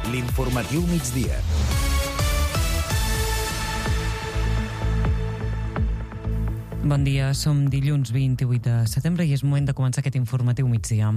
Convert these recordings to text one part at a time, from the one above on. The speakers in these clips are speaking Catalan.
L'informatiu migdia. Bon dia, som dilluns 28 de setembre i és moment de començar aquest informatiu migdia.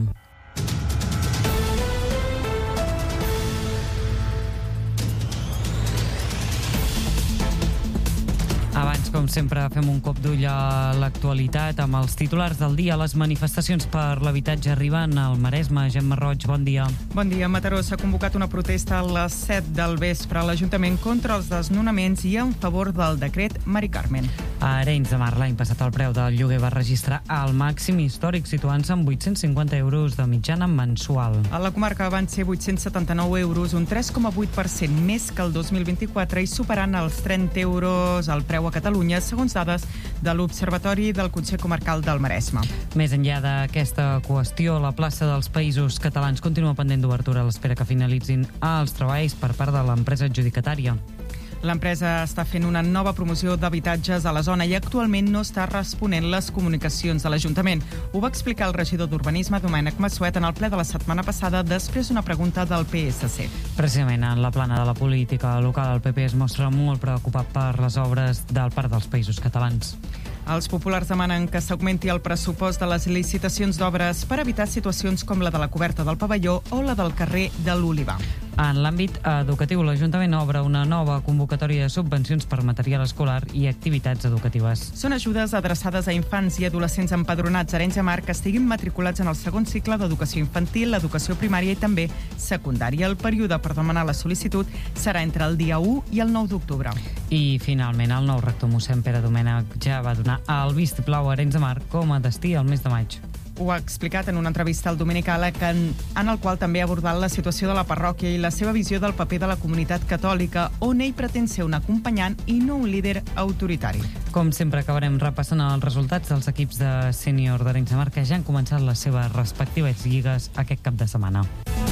Abans, com sempre, fem un cop d'ull a l'actualitat amb els titulars del dia. Les manifestacions per l'habitatge arriben al Maresme. Gemma Roig, bon dia. Bon dia. A Mataró s'ha convocat una protesta a les 7 del vespre a l'Ajuntament contra els desnonaments i en favor del decret Mari Carmen. A Arenys de Mar l'any passat el preu del lloguer va registrar el màxim històric, situant-se en 850 euros de mitjana mensual. A la comarca van ser 879 euros, un 3,8% més que el 2024 i superant els 30 euros al preu a Catalunya, segons dades de l'Observatori del Consell Comarcal del Maresme. Més enllà d'aquesta qüestió, la plaça dels Països Catalans continua pendent d'obertura a l'espera que finalitzin els treballs per part de l'empresa adjudicatària. L'empresa està fent una nova promoció d'habitatges a la zona i actualment no està responent les comunicacions de l'Ajuntament. Ho va explicar el regidor d'Urbanisme, Domènec Massuet, en el ple de la setmana passada després d'una pregunta del PSC. Precisament en la plana de la política local, el PP es mostra molt preocupat per les obres del Parc dels Països Catalans. Els populars demanen que s'augmenti el pressupost de les licitacions d'obres per evitar situacions com la de la coberta del pavelló o la del carrer de l'Olivar. En l'àmbit educatiu, l'Ajuntament obre una nova convocatòria de subvencions per material escolar i activitats educatives. Són ajudes adreçades a infants i adolescents empadronats a Arenys de Mar que estiguin matriculats en el segon cicle d'educació infantil, l'educació primària i també secundària. El període per demanar la sol·licitud serà entre el dia 1 i el 9 d'octubre. I, finalment, el nou rector mossèn Pere Domènech ja va donar el vistiplau a Arenys de Mar com a destí al mes de maig. Ho ha explicat en una entrevista al Dominical en el qual també ha abordat la situació de la parròquia i la seva visió del paper de la comunitat catòlica, on ell pretén ser un acompanyant i no un líder autoritari. Com sempre, acabarem repassant els resultats dels equips de sènior d'Arenys de Mar que ja han començat les seves respectives lligues aquest cap de setmana.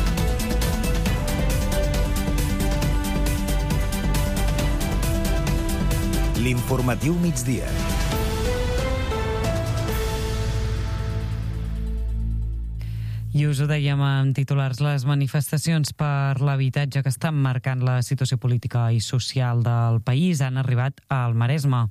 L'informatiu migdia. I us ho dèiem en titulars, les manifestacions per l'habitatge que estan marcant la situació política i social del país han arribat al Maresme.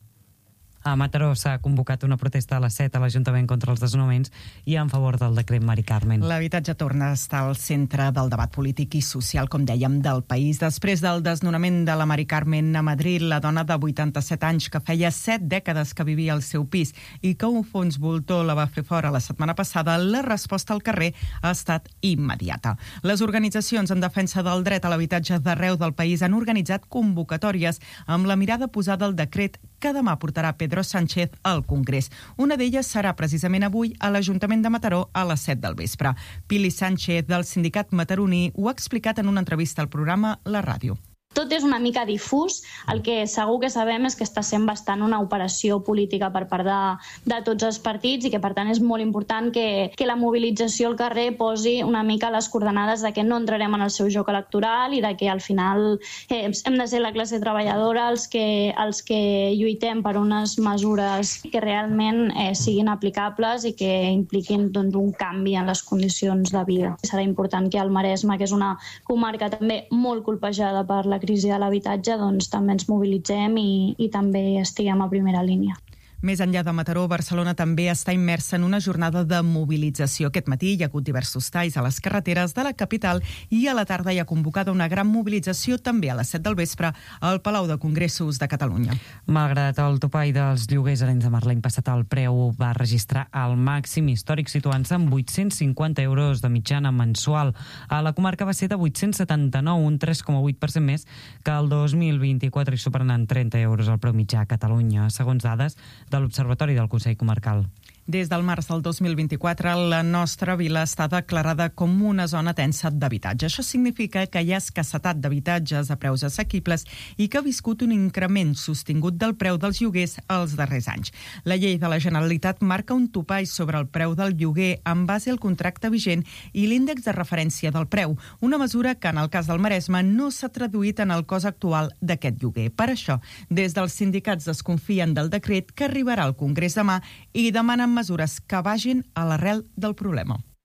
A Mataró s'ha convocat una protesta a les 7 a l'Ajuntament contra els desnonaments i en favor del decret Mari Carmen. L'habitatge torna a estar al centre del debat polític i social, com dèiem, del país. Després del desnonament de la Mari Carmen a Madrid, la dona de 87 anys que feia 7 dècades que vivia al seu pis i que un fons voltor la va fer fora la setmana passada, la resposta al carrer ha estat immediata. Les organitzacions en defensa del dret a l'habitatge d'arreu del país han organitzat convocatòries amb la mirada posada al decret que demà portarà Pedro Sánchez al Congrés. Una d'elles serà precisament avui a l'Ajuntament de Mataró a les 7 del vespre. Pili Sánchez, del sindicat mataroní, ho ha explicat en una entrevista al programa La Ràdio. Tot és una mica difús. El que segur que sabem és que està sent bastant una operació política per part de tots els partits i que, per tant, és molt important que la mobilització al carrer posi una mica les coordenades de que no entrarem en el seu joc electoral i de que, al final, hem de ser la classe treballadora els que lluitem per unes mesures que realment siguin aplicables i que impliquin un canvi en les condicions de vida. Serà important que el Maresme, que és una comarca també molt colpejada per la crisi de l'habitatge, doncs també ens mobilitzem i també estiguem a primera línia. Més enllà de Mataró, Barcelona també està immersa en una jornada de mobilització. Aquest matí hi ha hagut diversos talls a les carreteres de la capital i a la tarda hi ha convocada una gran mobilització també a les 7 del vespre al Palau de Congressos de Catalunya. Malgrat el topall dels lloguers a Arenys de Mar l'any passat, el preu va registrar el màxim històric, situant-se en 850 euros de mitjana mensual. A la comarca va ser de 879, un 3,8% més que el 2024 i superant en 30 euros el preu mitjà a Catalunya, segons dades de l'Observatori del Consell Comarcal. Des del març del 2024, la nostra vila està declarada com una zona tensa d'habitatge. Això significa que hi ha escassetat d'habitatges a preus assequibles i que ha viscut un increment sostingut del preu dels lloguers els darrers anys. La llei de la Generalitat marca un topall sobre el preu del lloguer en base al contracte vigent i l'índex de referència del preu, una mesura que en el cas del Maresme no s'ha traduït en el cost actual d'aquest lloguer. Per això, des dels sindicats desconfien del decret que arribarà al Congrés demà i demanen mesures que vagin a l'arrel del problema.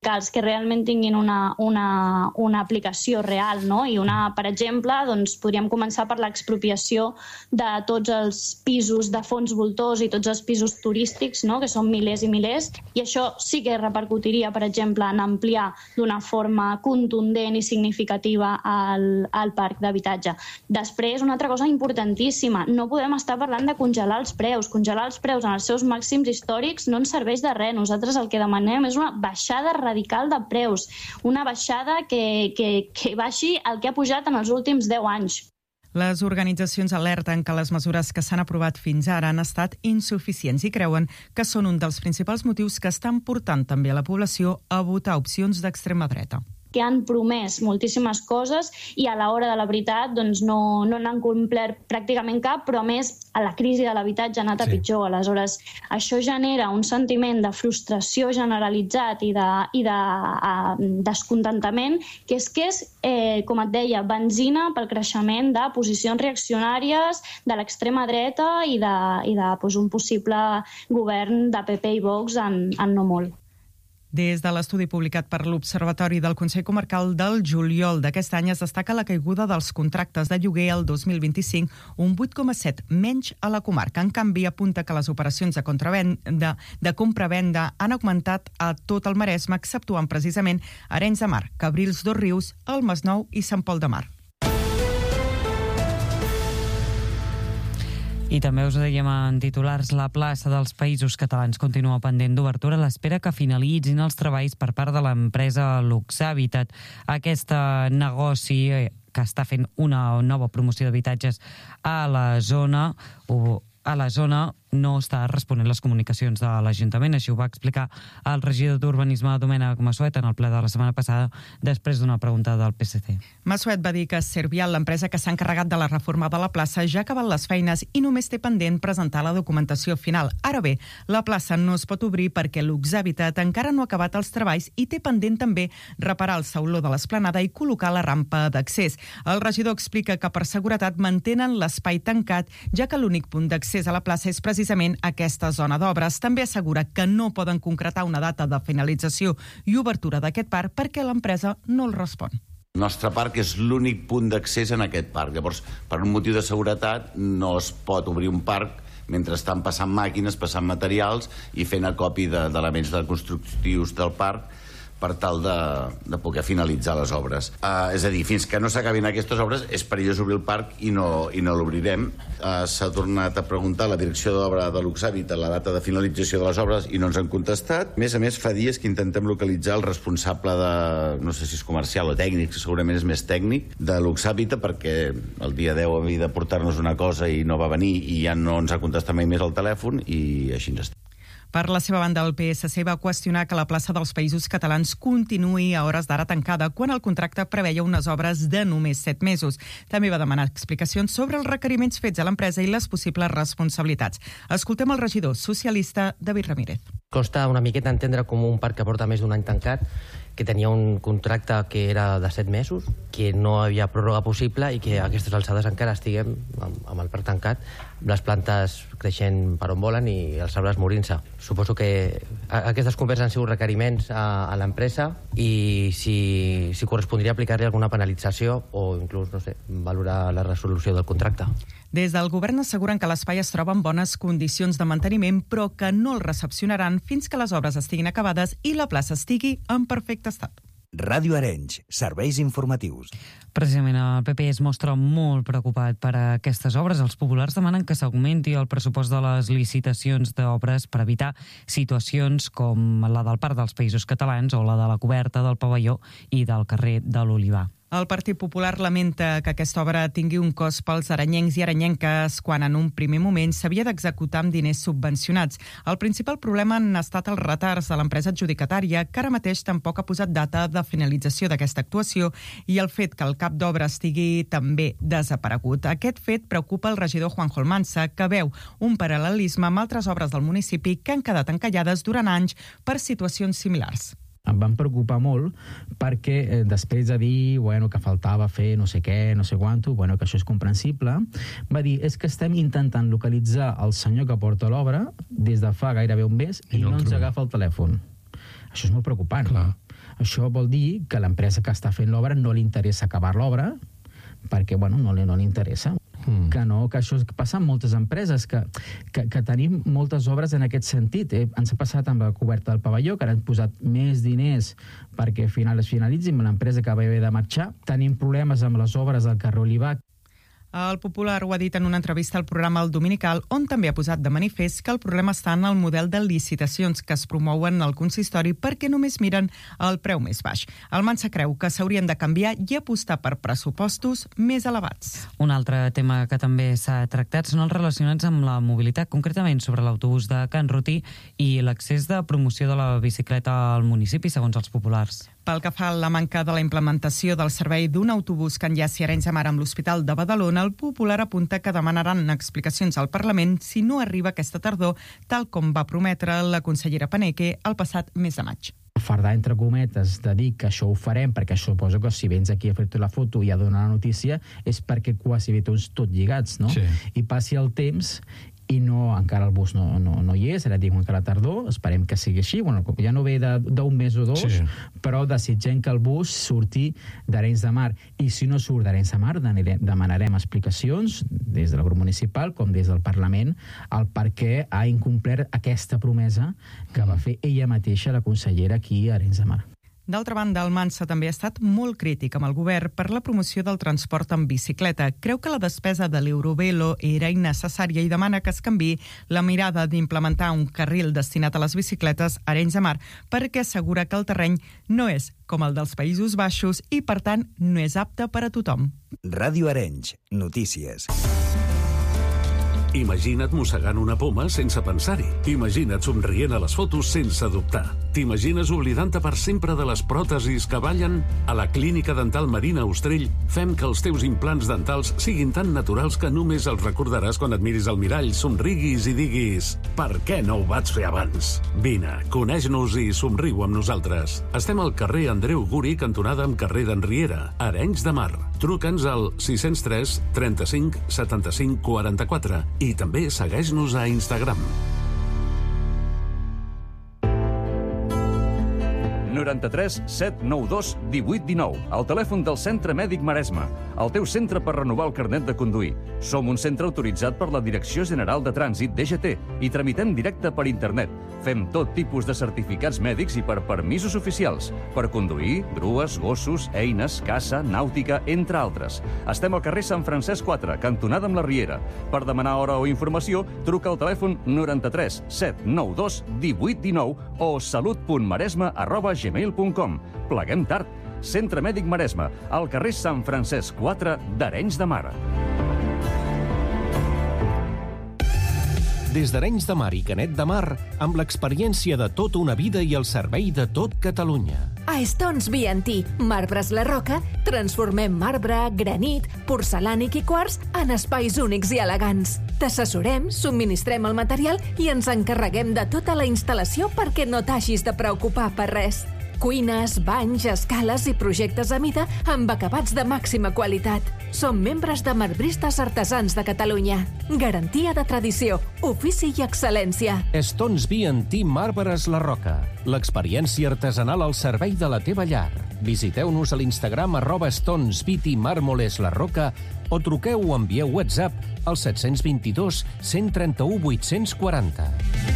que realment tinguin una aplicació real, no? I per exemple, doncs, podríem començar per l'expropiació de tots els pisos de fons voltors i tots els pisos turístics, no? Que són milers i milers, i això sí que repercutiria, per exemple, en ampliar d'una forma contundent i significativa el parc d'habitatge. Després, una altra cosa importantíssima, no podem estar parlant de congelar els preus. Congelar els preus en els seus màxims històrics no ens serveix de res. Nosaltres el que demanem és una baixada radical de preus, una baixada que baixi el que ha pujat en els últims 10 anys. Les organitzacions alerten que les mesures que s'han aprovat fins ara han estat insuficients i creuen que són un dels principals motius que estan portant també a la població a votar opcions d'extrema dreta, que han promès moltíssimes coses i a l'hora de la veritat doncs no n'han complert pràcticament cap, però a més a la crisi de l'habitatge ha anat a pitjor. Aleshores, això genera un sentiment de frustració generalitzat i de descontentament, que és, com et deia, benzina pel creixement de posicions reaccionàries de l'extrema dreta i de un possible govern de PP i Vox en no molt. Des de l'estudi publicat per l'Observatori del Consell Comarcal del juliol d'aquest any es destaca la caiguda dels contractes de lloguer el 2025, un 8,7 menys a la comarca. En canvi, apunta que les operacions de compra-venda han augmentat a tot el Maresme, exceptuant precisament Arenys de Mar, Cabrils dos Rius, el Masnou i Sant Pol de Mar. I també us dèiem en titulars, la plaça dels Països Catalans continua pendent d'obertura a l'espera que finalitzin els treballs per part de l'empresa Luxhabitat. Aquest negoci que està fent una nova promoció d'habitatges a la zona no està responent les comunicacions de l'Ajuntament. Així ho va explicar el regidor d'Urbanisme Domènec Massuet en el ple de la setmana passada després d'una pregunta del PSC. Massuet va dir que Servial, l'empresa que s'ha encarregat de la reforma de la plaça, ja ha acabat les feines i només té pendent presentar la documentació final. Ara bé, la plaça no es pot obrir perquè Luxhabitat encara no ha acabat els treballs i té pendent també reparar el sauló de l'esplanada i col·locar la rampa d'accés. El regidor explica que per seguretat mantenen l'espai tancat, ja que l'únic punt d'accés a la plaça és precisament aquesta zona d'obres. També assegura que no poden concretar una data de finalització i obertura d'aquest parc perquè l'empresa no el respon. El nostre parc és l'únic punt d'accés en aquest parc. Llavors, per un motiu de seguretat, no es pot obrir un parc mentre estan passant màquines, passant materials i fent acopio d'elements constructius del parc per tal de poder finalitzar les obres. És a dir, fins que no s'acabin aquestes obres és perillós obrir el parc i no l'obrirem. S'ha tornat a preguntar a la direcció d'obra de Luxhabitat la data de finalització de les obres i no ens han contestat. A més, fa dies que intentem localitzar el responsable de, no sé si és comercial o tècnic, segurament és més tècnic, de Luxhabitat, perquè el dia 10 havia de portar-nos una cosa i no va venir i ja no ens ha contestat mai més al telèfon i així ens està. Per la seva banda, el PSC va qüestionar que la plaça dels Països Catalans continuï a hores d'ara tancada quan el contracte preveia unes obres de només 7 mesos. També va demanar explicacions sobre els requeriments fets a l'empresa i les possibles responsabilitats. Escoltem el regidor socialista David Ramírez. Costa una miqueta entendre com un parc que porta més d'un any tancat, que tenia un contracte que era de 7 mesos, que no havia pròrroga possible i que a aquestes alçades encara estiguem amb el parc tancat, les plantes creixent per on volen i els arbres morint-se. Suposo que aquestes converses han sigut requeriments a l'empresa i si correspondria aplicar-li alguna penalització o inclús, no sé, valorar la resolució del contracte. Des del govern asseguren que l'espai es troba en bones condicions de manteniment, però que no el recepcionaran fins que les obres estiguin acabades i la plaça estigui en perfecte estat. Ràdio Arenys, serveis informatius. Precisament el PP es mostra molt preocupat per aquestes obres. Els populars demanen que s'augmenti el pressupost de les licitacions d'obres per evitar situacions com la del Parc dels Països Catalans o la de la coberta del pavelló i del carrer de l'Olivar. El Partit Popular lamenta que aquesta obra tingui un cost pels aranyencs i aranyenques quan en un primer moment s'havia d'executar amb diners subvencionats. El principal problema han estat els retards de l'empresa adjudicatària, que ara mateix tampoc ha posat data de finalització d'aquesta actuació, i el fet que el cap d'obra estigui també desaparegut. Aquest fet preocupa el regidor Juanjo Almansa, que veu un paral·lelisme amb altres obres del municipi que han quedat encallades durant anys per situacions similars. Em van preocupar molt perquè després de dir que faltava fer no sé què, no sé quanto, que això és comprensible, va dir és que estem intentant localitzar el senyor que porta l'obra des de fa gairebé un mes i no ens agafa el telèfon. Això és molt preocupant. Clar. Això vol dir que l'empresa que està fent l'obra no li interessa acabar l'obra, perquè no li interessa. Que això passa en moltes empreses, que tenim moltes obres en aquest sentit. Ens ha passat amb la coberta del pavelló, que ara han posat més diners perquè es finalitzin, l'empresa que va haver de marxar. Tenim problemes amb les obres del carrer Olivar. El Popular ho ha dit en una entrevista al programa El Dominical, on també ha posat de manifest que el problema està en el model de licitacions que es promouen al consistori perquè només miren el preu més baix. El Mansa creu que s'haurien de canviar i apostar per pressupostos més elevats. Un altre tema que també s'ha tractat són els relacionats amb la mobilitat, concretament sobre l'autobús de Can Rutí i l'accés de promoció de la bicicleta al municipi, segons els populars. Pel que fa a la manca de la implementació del servei d'un autobús que enllaci Arenys de Mar amb l'Hospital de Badalona, el Popular apunta que demanaran explicacions al Parlament si no arriba aquesta tardor, tal com va prometre la consellera Paneque el passat mes de maig. Fardar, entre cometes, de dir que això ho farem, perquè això suposo que si vens aquí a fer-te la foto i a donar la notícia, és perquè quasi bé tots tot lligats, no? Sí. I passi el temps i encara el bus no hi és, ara dic encara tardor, esperem que sigui així, ja no ve d'un mes o dos, sí. Però desitgem que el bus surti d'Arenys de Mar, i si no surt d'Arenys de Mar demanarem explicacions des del grup municipal com des del Parlament al per què ha incomplert aquesta promesa que va fer ella mateixa, la consellera, aquí a Arenys de Mar. D'altra banda, el Mansa també ha estat molt crític amb el govern per la promoció del transport en bicicleta. Creu que la despesa de l'Eurovelo era innecessària i demana que es canviï la mirada d'implementar un carril destinat a les bicicletes a Arenys de Mar, perquè assegura que el terreny no és com el dels Països Baixos i, per tant, no és apte per a tothom. Ràdio Arenys, notícies. Imagina't mossegant una poma sense pensar-hi. Imagina't somrient a les fotos sense dubtar. T'imagines oblidant-te per sempre de les pròtesis que ballen? A la Clínica Dental Marina Ostrell fem que els teus implants dentals siguin tan naturals que només els recordaràs quan et miris al mirall, somriguis i diguis «Per què no ho vaig fer abans?» Vine, coneix-nos i somriu amb nosaltres. Estem al carrer Andreu Guri, cantonada amb carrer d'Enriera, Arenys de Mar. Truca'ns al 603 35 75 44 i també segueix-nos a Instagram. 93 792 1819, el telèfon del Centre Mèdic Maresme, el teu centre per renovar el carnet de conduir. Som un centre autoritzat per la Direcció General de Trànsit, DGT, i tramitem directe per internet. Fem tot tipus de certificats mèdics i per permisos oficials, per conduir, grues, gossos, eines, caça, nàutica, entre altres. Estem al carrer Sant Francesc 4, cantonada amb la Riera. Per demanar hora o informació, truca al telèfon 93 792 1819 o salut.maresme@gmail.com. Pleguem tard. Centre Mèdic Maresme, al carrer Sant Francesc 4 d'Arenys de Mar. Des d'Arenys de Mar i Canet de Mar, amb l'experiència de tota una vida i el servei de tot Catalunya. A Stones B&T, Marbres La Roca, transformem marbre, granit, porcelànic i quars en espais únics i elegants. T'assessorem, subministrem el material i ens encarreguem de tota la instal·lació perquè no t'hagis de preocupar per res. Cuines, banys, escales i projectes a mida amb acabats de màxima qualitat. Som membres de Marbristes Artesans de Catalunya. Garantia de tradició, ofici i excel·lència. Stones B&T Marbres La Roca. L'experiència artesanal al servei de la teva llar. Visiteu-nos a l'Instagram @StonesBT Mármoles La Roca o truqueu o envieu WhatsApp al 722 131 840.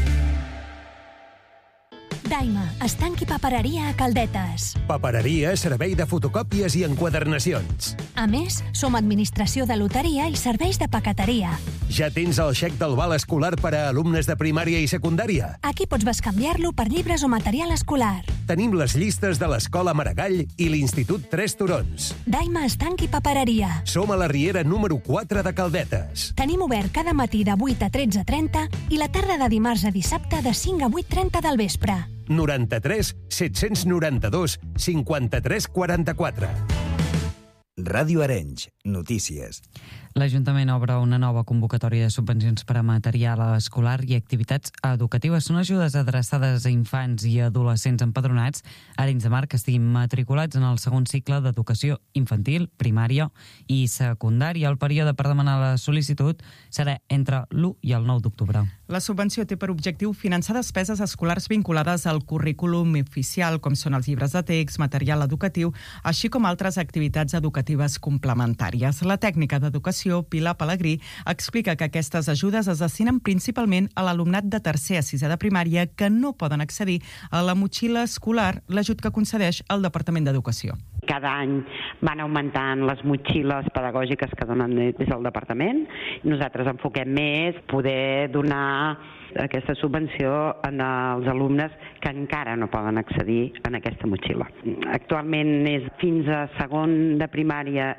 Daima, estanc i papereria a Caldetes. Papereria, servei de fotocòpies i enquadernacions. A més, som administració de loteria i serveis de paqueteria. Ja tens el xec del val escolar per a alumnes de primària i secundària? Aquí pots bescanviar-lo per llibres o material escolar. Tenim les llistes de l'Escola Maragall i l'Institut Tres Turons. Daima, estanc i papereria. Som a la Riera número 4 de Caldetes. Tenim obert cada matí de 8 a 13:30 i la tarda de dimarts a dissabte de 5 a 8:30 del vespre. 93 792 53 44. Ràdio Arenys, Notícies. L'Ajuntament obre una nova convocatòria de subvencions per a material escolar i activitats educatives. Són ajudes adreçades a infants i adolescents empadronats a Arenys de Mar que estiguin matriculats en el segon cicle d'educació infantil, primària i secundària. El període per demanar la sol·licitud serà entre l'1 i el 9 d'octubre. La subvenció té per objectiu finançar despeses escolars vinculades al currículum oficial, com són els llibres de text, material educatiu, així com altres activitats educatives complementàries. La tècnica d'educació, Pilar Pellegrí, explica que aquestes ajudes es destinen principalment a l'alumnat de tercer a sisè de primària que no poden accedir a la motxilla escolar, l'ajut que concedeix el Departament d'Educació. Cada any van augmentant les motxilles pedagògiques que donen des del departament. Nosaltres enfoquem més poder donar aquesta subvenció als alumnes que encara no poden accedir a aquesta motxilla. Actualment és fins a segon de primària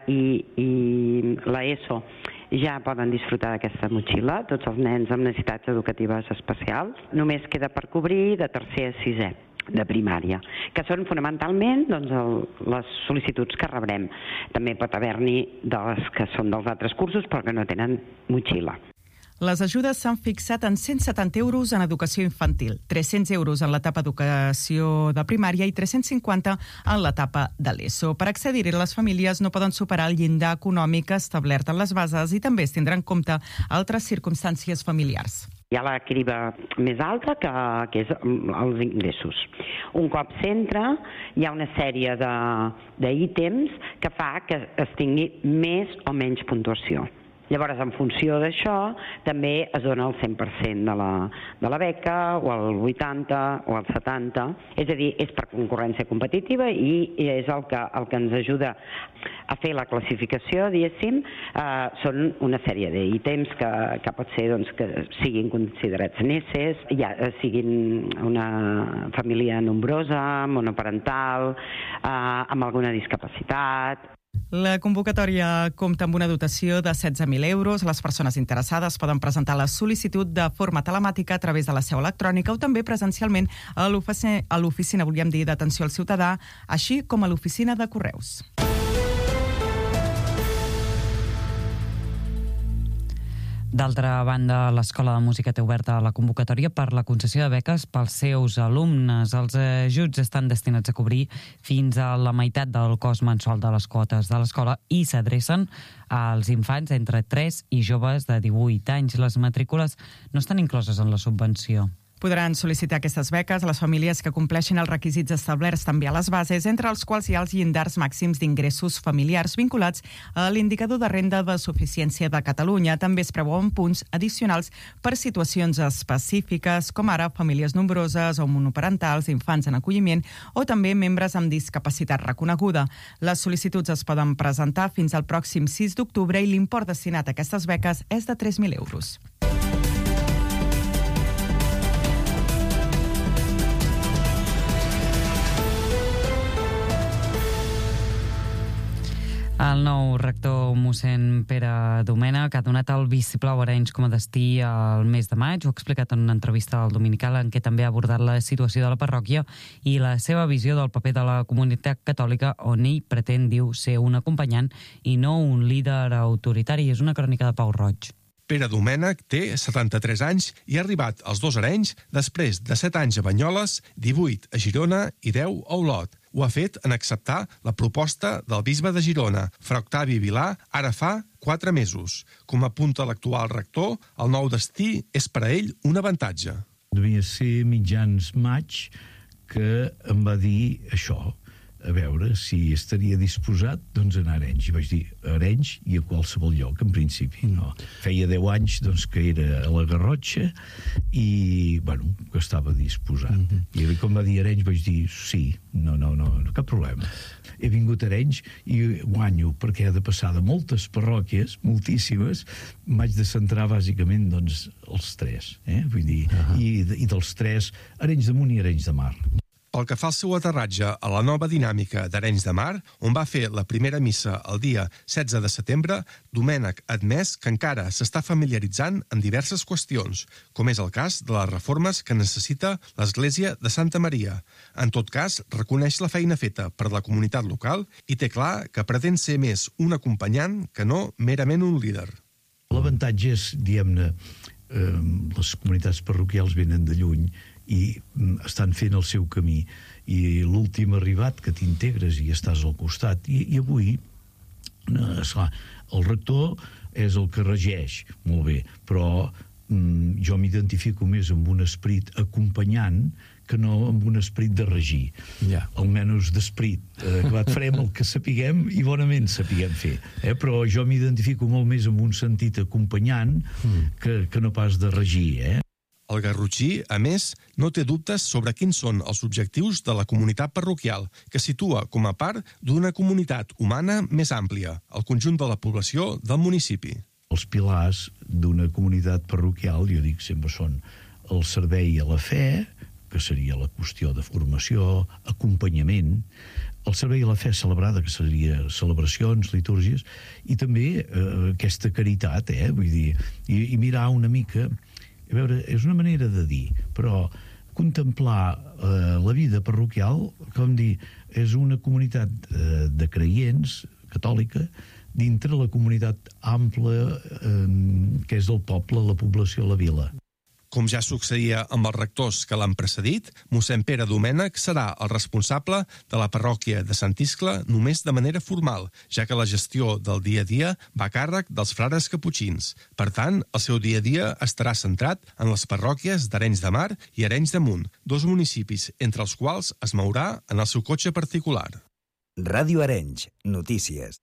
i l'ESO ja poden disfrutar d'aquesta motxilla, tots els nens amb necessitats educatives especials. Només queda per cobrir de tercer a sisè de primària, que són fonamentalment les sol·licituds que rebrem. També pot haver-n'hi de les que són dels altres cursos però que no tenen motxilla. Les ajudes s'han fixat en 170 euros en educació infantil, 300 euros en l'etapa d'educació de primària i 350 en l'etapa de l'ESO. Per accedir-hi, les famílies no poden superar el llindar econòmic establert en les bases i també es tindran en compte altres circumstàncies familiars. Hi ha la criba més alta, que és els ingressos. Un cop s'entra, hi ha una sèrie d'ítems que fa que es tingui més o menys puntuació. Llavors, en funció d'això, també es dona el 100% de la beca, o el 80%, o el 70%. És a dir, és per concurrència competitiva i és el que ens ajuda a fer la classificació, diguéssim. Són una sèrie d'ítems que pot ser que siguin considerats neces, siguin una família nombrosa, monoparental, amb alguna discapacitat. La convocatòria compta amb una dotació de 16.000 euros. Les persones interessades poden presentar la sol·licitud de forma telemàtica a través de la seu electrònica o també presencialment a l'oficina, d'atenció al ciutadà, així com a l'oficina de correus. D'altra banda, l'Escola de Música té oberta la convocatòria per la concessió de beques pels seus alumnes. Els ajuts estan destinats a cobrir fins a la meitat del cost mensual de les quotes de l'escola i s'adrecen als infants entre 3 i joves de 18 anys. Les matrícules no estan incloses en la subvenció. Podran sol·licitar aquestes beques a les famílies que compleixin els requisits establerts també a les bases, entre els quals hi ha els llindars màxims d'ingressos familiars vinculats a l'indicador de renda de suficiència de Catalunya. També es preveuen punts addicionals per situacions específiques, com ara famílies nombroses o monoparentals, infants en acolliment o també membres amb discapacitat reconeguda. Les sol·licituds es poden presentar fins al pròxim 6 d'octubre i l'import destinat a aquestes beques és de 3.000 euros. El nou rector mossèn Pere Domènech ha donat el vistiplau a Arenys com a destí al mes de maig. Ho ha explicat en una entrevista al Dominical en què també ha abordat la situació de la parròquia i la seva visió del paper de la comunitat catòlica, on ell pretén, diu, ser un acompanyant i no un líder autoritari. És una crònica de Pau Roig. Pere Domènech té 73 anys i ha arribat als dos Arenys després de 7 anys a Banyoles, 18 a Girona i 10 a Olot. Ho ha fet en acceptar la proposta del bisbe de Girona, Fra Octavi Vilà, ara fa 4 mesos. Com apunta l'actual rector, el nou destí és per a ell un avantatge. Devia ser mitjans maig que em va dir això, a veure si estaria disposat doncs, a anar a Arenys. I vaig dir a Arenys i a qualsevol lloc, en principi. No. Feia 10 anys doncs, que era a la Garrotxa i, bueno, que estava disposat. I com va dir Arenys vaig dir sí, no, cap problema. He vingut a Arenys i guanyo perquè he de passar de moltes parròquies, moltíssimes, m'haig de centrar bàsicament doncs, els 3. Vull dir, i dels 3, Arenys de Munt i Arenys de Mar. Pel que fa al seu aterratge a la nova dinàmica d'Arenys de Mar, on va fer la primera missa el dia 16 de setembre, Domènech ha admès que encara s'està familiaritzant en diverses qüestions, com és el cas de les reformes que necessita l'Església de Santa Maria. En tot cas, reconeix la feina feta per la comunitat local i té clar que pretén ser més un acompanyant que no merament un líder. L'avantatge és, diguem-ne, les comunitats parroquials venen de lluny i estan fent el seu camí, i l'últim arribat que t'integres i estàs al costat, i avui esclar, el rector és el que regeix, molt bé, però jo m'identifico més amb un esperit acompanyant que no amb un esperit de regir, almenys d'esperit, que farem el que sapiguem i bonament sapiguem fer, però jo m'identifico molt més amb un sentit acompanyant que no pas de regir, El garrotxí, a més, no té dubtes sobre quins són els objectius de la comunitat parroquial, que situa com a part d'una comunitat humana més àmplia, el conjunt de la població del municipi. Els pilars d'una comunitat parroquial, jo dic, sempre són el servei a la fe, que seria la qüestió de formació, acompanyament, el servei a la fe celebrada, que seria celebracions, litúrgies, i també aquesta caritat, vull dir, i mirar una mica. A veure, és una manera de dir, però contemplar la vida parroquial, com dir, és una comunitat de creients, catòlica, dintre la comunitat ampla que és del poble, la població, la vila. Com ja succeïa amb els rectors que l'han precedit, mossèn Pere Domènech serà el responsable de la parròquia de Sant Iscle només de manera formal, ja que la gestió del dia a dia va a càrrec dels frares caputxins. Per tant, el seu dia a dia estarà centrat en les parròquies d'Arenys de Mar i Arenys de Munt, dos municipis entre els quals es mourà en el seu cotxe particular. Ràdio Arenys, notícies.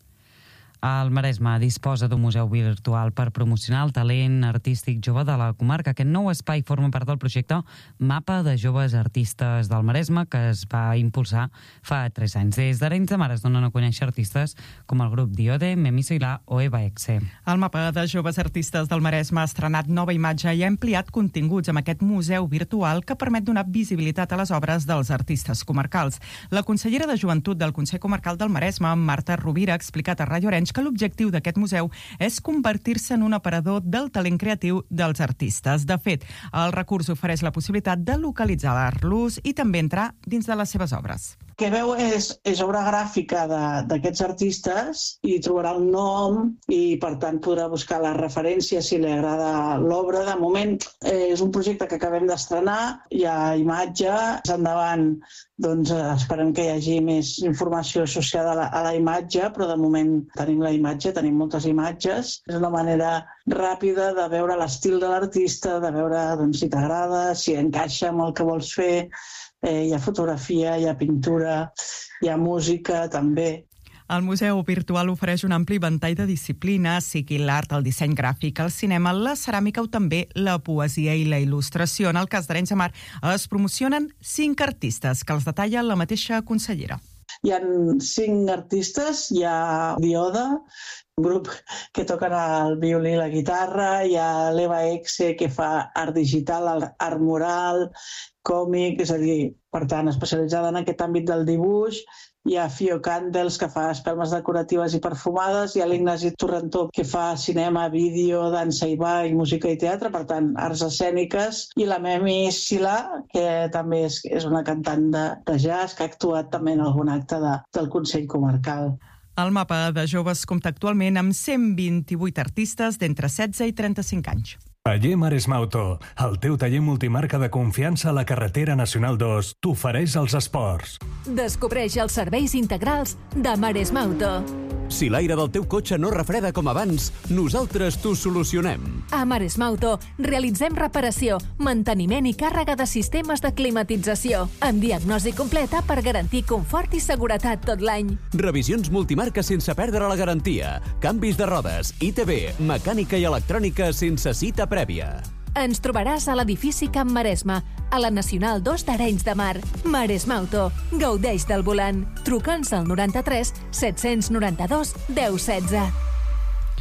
El Maresme disposa d'un museu virtual per promocionar el talent artístic jove de la comarca. Aquest nou espai forma part del projecte Mapa de Joves Artistes del Maresme, que es va impulsar fa 3 anys. Des d'Arenys de Mar es donen a conèixer artistes com el grup Diode, Memi Soilà o Eva Exe. El Mapa de Joves Artistes del Maresme ha estrenat nova imatge i ha ampliat continguts amb aquest museu virtual que permet donar visibilitat a les obres dels artistes comarcals. La consellera de Joventut del Consell Comarcal del Maresme, Marta Rovira, ha explicat a Ràdio Arenys que l'objectiu d'aquest museu és convertir-se en un aparador del talent creatiu dels artistes. De fet, el recurs ofereix la possibilitat de localitzar-los i també entrar dins de les seves obres. El que veu és obra gràfica d'aquests artistes i trobarà el nom i, per tant, podrà buscar les referències si li agrada l'obra. De moment, és un projecte que acabem d'estrenar, hi ha imatge. Endavant, doncs, esperem que hi hagi més informació associada a la imatge, però de moment tenim la imatge, tenim moltes imatges. És una manera ràpida de veure l'estil de l'artista, de veure si t'agrada, si encaixa amb el que vols fer. Hi ha fotografia, hi ha pintura, hi ha música també. El museu virtual ofereix un ampli ventall de disciplines, sigui l'art, el disseny gràfic, el cinema, la ceràmica o també la poesia i la il·lustració. En el cas d'Arenys de Mar es promocionen 5 artistes, que els detalla la mateixa consellera. Hi ha 5 artistes, hi ha Diode, un grup que toquen el violí i la guitarra, hi ha l'Eva Exe, que fa art digital, art mural, còmic, és a dir, per tant, especialitzada en aquest àmbit del dibuix. Hi ha Fio Candles, que fa espelmes decoratives i perfumades. Hi ha l'Ignasi Torrentó, que fa cinema, vídeo, dansa i ball, música i teatre, per tant, arts escèniques. I la Memi Soilà, que també és una cantant de jazz, que ha actuat també en algun acte del Consell Comarcal. El Mapa de Joves compta actualment amb 128 artistes d'entre 16 i 35 anys. Taller Maresme Auto, el teu taller multimarca de confiança a la carretera Nacional 2, t'ofereix els esports. Descobreix els serveis integrals de Maresme Auto. Si l'aire del teu cotxe no refreda com abans, nosaltres t'ho solucionem. A Maresme Auto realitzem reparació, manteniment i càrrega de sistemes de climatització, amb diagnosi completa per garantir confort i seguretat tot l'any. Revisions multimarca sense perdre la garantia, canvis de rodes, ITV, mecànica i electrònica sense cita prèvia. Ens trobaràs a l'edifici Camp Maresme, a la Nacional 2 d'Arenys de Mar. Maresme Auto. Gaudeix del volant. Truca'ns al 93 792 1016.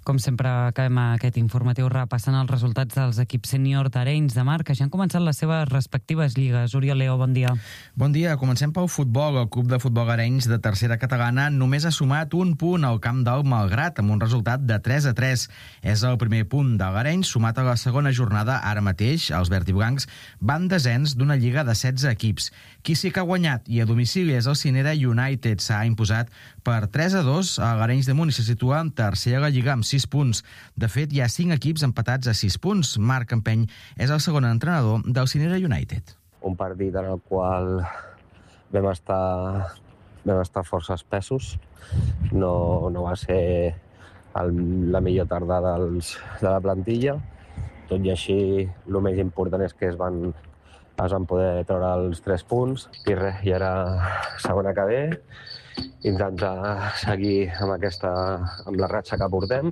Com sempre, acabem aquest informatiu repassant els resultats dels equips sènior d'Arenys de Mar, que ja han començat les seves respectives lligues. Oriol Leo, bon dia. Bon dia. Comencem pel futbol. El club de futbol Arenys de tercera catalana només ha sumat un punt al camp del Malgrat, amb un resultat de 3-3. És el primer punt de l'Arenys, sumat a la segona jornada. Ara mateix, els verdiblancs van desens d'una lliga de 16 equips. Qui sí que ha guanyat i a domicili és el Cinera United. S'ha imposat per 3-2 a l'Arenys de Munt i se situa en tercera la lliga amb 6 punts. De fet, hi ha 5 equips empatats a 6 punts. Marc Campeny és el segon entrenador del Cinera United. Un partit en el qual vam estar força espessos. No va ser la millor tarda de la plantilla. Tot i així, el més important és que es van poder treure els 3 punts i res, i ara segona que ve, intentar seguir amb la ratxa que portem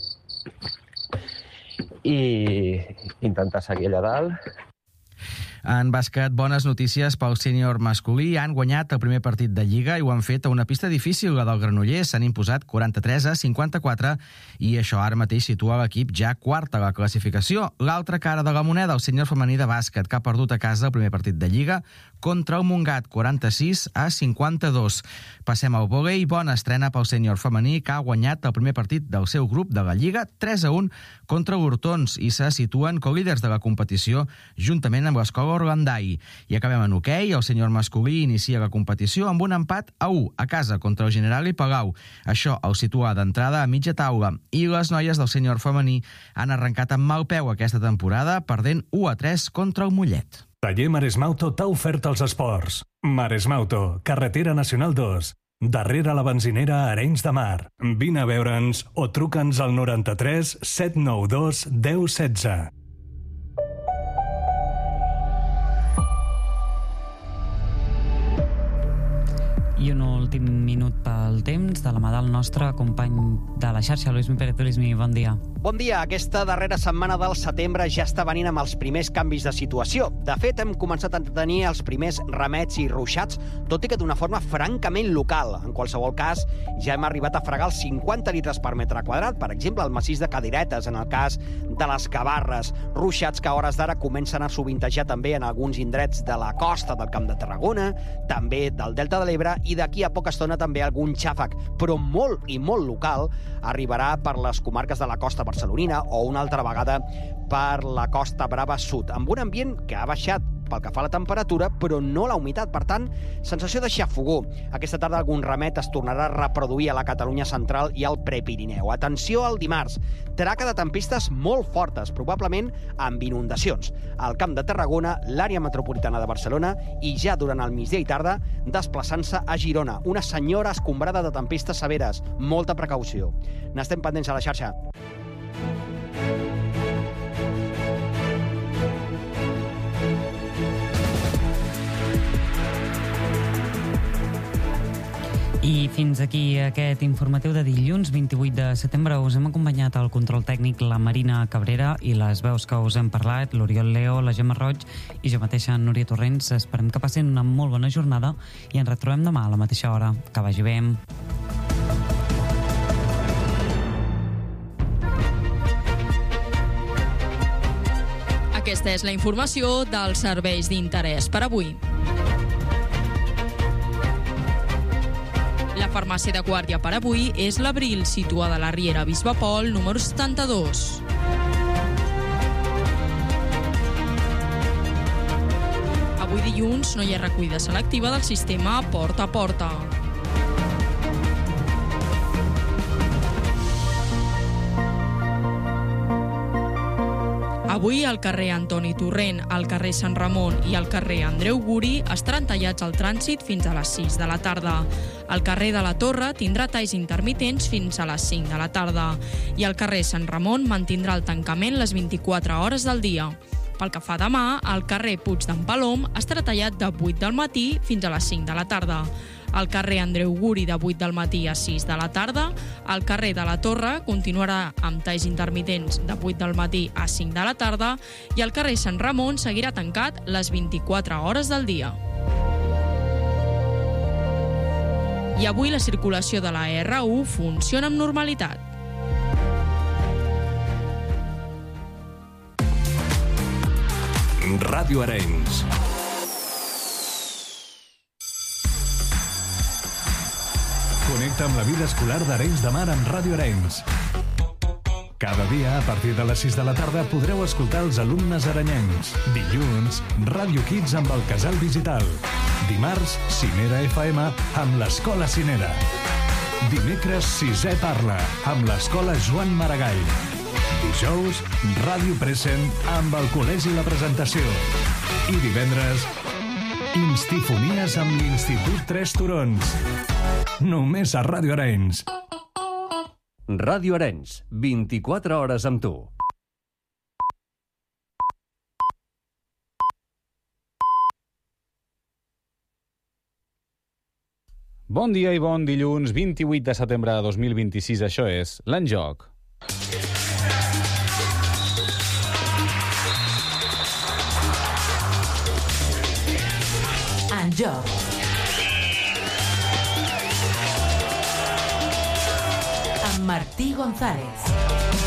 i intentar seguir allà dalt. En bàsquet, bones notícies pel sènior masculí. Han guanyat el primer partit de Lliga i ho han fet a una pista difícil, la del Granollers. S'han imposat 43-54 i això ara mateix situa l'equip ja quart a la classificació. L'altra cara de la moneda, el sènior femení de bàsquet, que ha perdut a casa el primer partit de Lliga contra el Montgat, 46-52. Passem al vòlei. Bona estrena pel sènior femení, que ha guanyat el primer partit del seu grup de la Lliga 3-1 contra l'Hortons i se situen co-líders de la competició juntament amb l'escola Orlandai. I acabem en hoquei. El sènior masculí inicia la competició amb un empat a 1 a casa contra el General i Palau. Això el situa d'entrada a mitja taula. I les noies del sènior femení han arrencat amb mal peu aquesta temporada, perdent 1-3 contra el Mollet. Taller Maresmauto t'ha ofert els esports. Maresmauto, carretera nacional 2. Darrere la benzinera Arenys de Mar. Vine a veure'ns o truca'ns al 93 792 1016. I un últim minut pel temps, de la mà del nostre company de la xarxa, Luismi Pérez. Luismi, bon dia. Bon dia. Aquesta darrera setmana del setembre ja està venint amb els primers canvis de situació. De fet, hem començat a tenir els primers remets i ruixats, tot i que d'una forma francament local. En qualsevol cas, ja hem arribat a fregar els 50 litres per metre quadrat, per exemple, al massís de Cadiretes, en el cas de les Gavarres. Ruixats que a hores d'ara comencen a sovintejar també en alguns indrets de la costa del Camp de Tarragona, també del Delta de l'Ebre, i d'aquí a poca estona també algun xàfec, però molt i molt local, arribarà per les comarques de la costa barcelonina o una altra vegada per la Costa Brava Sud, amb un ambient que ha baixat pel que fa a la temperatura, però no la humitat. Per tant, sensació de xafogor. Aquesta tarda algun remet es tornarà a reproduir a la Catalunya central i al Prepirineu. Atenció al dimarts. Traca de tempestes molt fortes, probablement amb inundacions. Al Camp de Tarragona, l'àrea metropolitana de Barcelona i ja durant el migdia i tarda desplaçant-se a Girona. Una senyora escombrada de tempestes severes. Molta precaució. N'estem pendents a la xarxa. I fins aquí aquest informatiu de dilluns 28 de setembre. Us hem acompanyat al control tècnic la Marina Cabrera i les veus que us hem parlat, l'Oriol Leo, la Gemma Roig i jo mateixa, Núria Torrents. Esperem que passin una molt bona jornada i ens retrobem demà a la mateixa hora. Que vagi bé. Aquesta és la informació dels serveis d'interès per avui. La farmàcia de guàrdia per avui és l'Abril, situada a la Riera Bisbe Pol, número 72. Avui dilluns no hi ha recollida selectiva del sistema Porta a Porta. Avui al carrer Antoni Torrent, al carrer Sant Ramon i al carrer Andreu Guri estaran tallats al trànsit fins a les 6 de la tarda. El carrer de la Torre tindrà talls intermitents fins a les 5 de la tarda i el carrer Sant Ramon mantindrà el tancament les 24 hores del dia. Pel que fa demà, el carrer Puig d'en Palom estarà tallat de 8 del matí fins a les 5 de la tarda. El carrer Andreu Guri de 8 del matí a 6 de la tarda. El carrer de la Torre continuarà amb talls intermitents de 8 del matí a 5 de la tarda i el carrer Sant Ramon seguirà tancat les 24 hores del dia. I avui la circulació de la R1 funciona amb normalitat. Ràdio Arenys. Connecta amb la vida escolar d'Arenys de Mar amb Ràdio Arenys. Cada dia, a partir de les 6 de la tarda, podreu escoltar els alumnes arenyencs. Dilluns, Ràdio Kids amb el Casal Digital. Dimarts, Cinera FM amb l'Escola Cinera. Dimecres, Sisè Parla amb l'Escola Joan Maragall. Dijous, Ràdio Present amb el Col·legi La Presentació. I divendres, Instifonies amb l'Institut Tres Turons. Només a Ràdio Arenys. Ràdio Arenys, 24 hores amb tu. Bon dia i bon dilluns, 28 de setembre de 2026. Això és l'Enjoc. Enjoc. Martí González.